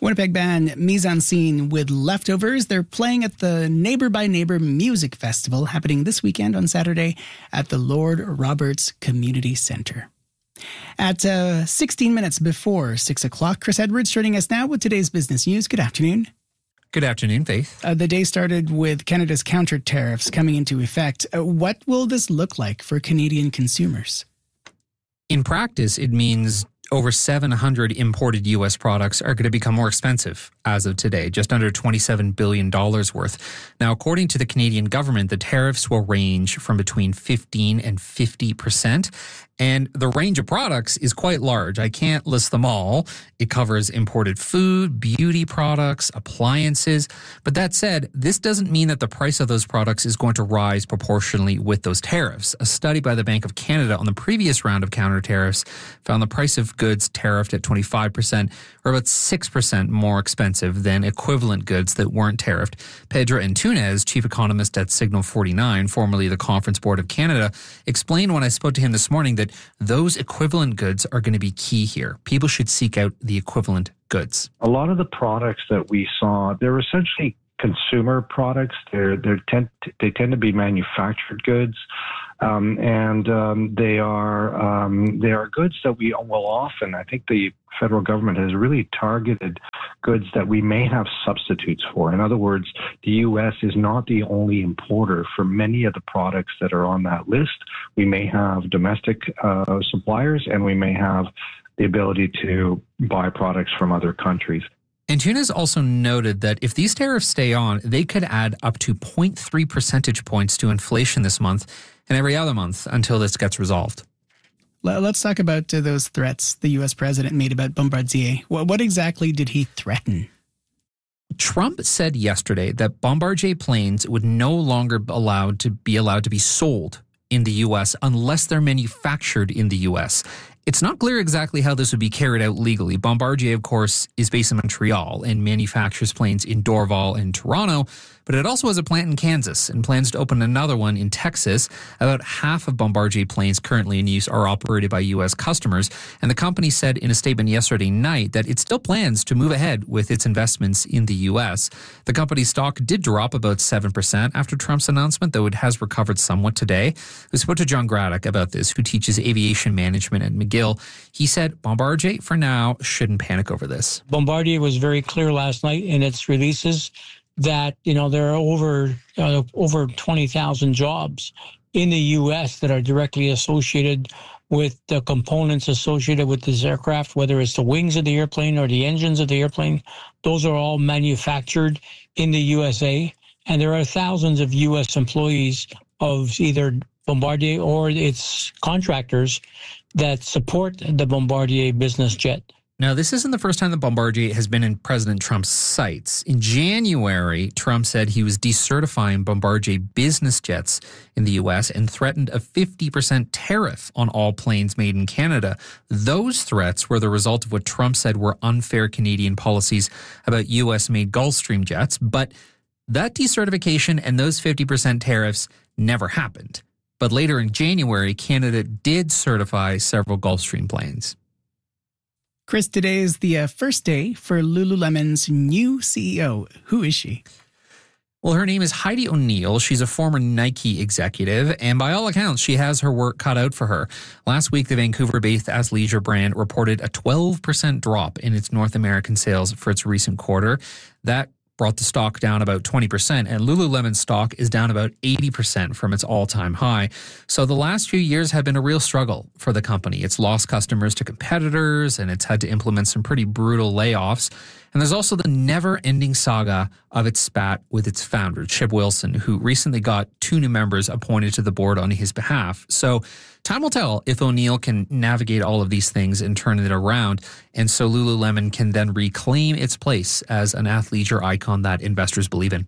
Winnipeg band Mise en Scene with Leftovers. They're playing at the Neighbor by Neighbor Music Festival happening this weekend on Saturday at the Lord Roberts Community Centre. At 16 minutes before 6 o'clock, Chris Edwards joining us now with today's business news. Good afternoon. Good afternoon, Faith. The day started with Canada's counter tariffs coming into effect. What will this look like for Canadian consumers? In practice, it means over 700 imported U.S. products are going to become more expensive as of today, just under $27 billion worth. Now, according to the Canadian government, the tariffs will range from between 15 and 50%. And the range of products is quite large. I can't list them all. It covers imported food, beauty products, appliances. But that said, this doesn't mean that the price of those products is going to rise proportionally with those tariffs. A study by the Bank of Canada on the previous round of counter tariffs found the price of goods tariffed at 25% or about 6% more expensive than equivalent goods that weren't tariffed. Pedro Antunes, chief economist at Signal 49, formerly the Conference Board of Canada, explained when I spoke to him this morning that those equivalent goods are going to be key here. People should seek out the equivalent goods. A lot of the products that we saw, they're essentially consumer products. They tend to be manufactured goods, and they are goods that we will often. I think the federal government has really targeted goods that we may have substitutes for. In other words, the U.S. is not the only importer for many of the products that are on that list. We may have domestic suppliers, and we may have the ability to buy products from other countries. Antunes also noted that if these tariffs stay on, they could add up to 0.3 percentage points to inflation this month and every other month until this gets resolved. Let's talk about those threats the U.S. president made about Bombardier. What exactly did he threaten? Trump said yesterday that Bombardier planes would no longer be allowed to be sold in the U.S. unless they're manufactured in the U.S. It's not clear exactly how this would be carried out legally. Bombardier, of course, is based in Montreal and manufactures planes in Dorval and Toronto, but it also has a plant in Kansas and plans to open another one in Texas. About half of Bombardier planes currently in use are operated by U.S. customers, and the company said in a statement yesterday night that it still plans to move ahead with its investments in the U.S. The company's stock did drop about 7% after Trump's announcement, though it has recovered somewhat today. We spoke to John Graddock about this, who teaches aviation management at McGill. He said Bombardier, for now, shouldn't panic over this. Bombardier was very clear last night in its releases that, there are over 20,000 jobs in the U.S. that are directly associated with the components associated with this aircraft, whether it's the wings of the airplane or the engines of the airplane. Those are all manufactured in the USA. And there are thousands of U.S. employees of either Bombardier or its contractors that support the Bombardier business jet. Now, this isn't the first time that Bombardier has been in President Trump's sights. In January, Trump said he was decertifying Bombardier business jets in the U.S. and threatened a 50% tariff on all planes made in Canada. Those threats were the result of what Trump said were unfair Canadian policies about U.S.-made Gulfstream jets. But that decertification and those 50% tariffs never happened. But later in January, Canada did certify several Gulfstream planes. Chris, today is the first day for Lululemon's new CEO. Who is she? Well, her name is Heidi O'Neill. She's a former Nike executive, and by all accounts, she has her work cut out for her. Last week, the Vancouver-based athleisure brand reported a 12% drop in its North American sales for its recent quarter. That brought the stock down about 20%, and Lululemon's stock is down about 80% from its all-time high. So the last few years have been a real struggle for the company. It's lost customers to competitors, and it's had to implement some pretty brutal layoffs. And there's also the never-ending saga of its spat with its founder, Chip Wilson, who recently got 2 new members appointed to the board on his behalf. So time will tell if O'Neill can navigate all of these things and turn it around. And so Lululemon can then reclaim its place as an athleisure icon that investors believe in.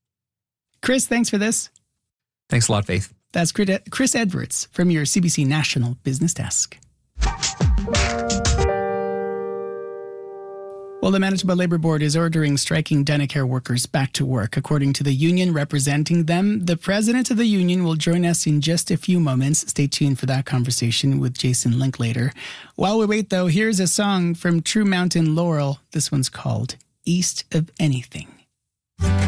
Chris, thanks for this. Thanks a lot, Faith. That's Chris Edwards from your CBC National Business Desk. Well, the Manitoba Labour Board is ordering striking Dynacare workers back to work. According to the union representing them, the president of the union will join us in just a few moments. Stay tuned for that conversation with Jason Linklater. While we wait, though, here's a song from True Mountain Laurel. This one's called East of Anything.